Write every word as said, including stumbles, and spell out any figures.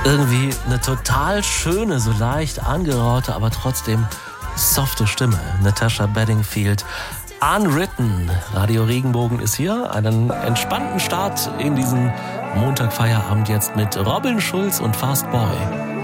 Irgendwie eine total schöne, so leicht angeraute, aber trotzdem softe Stimme. Natasha Bedingfield. Unwritten. Radio Regenbogen ist hier. Einen entspannten Start in diesen Montagfeierabend jetzt mit Robin Schulz und Fast Boy.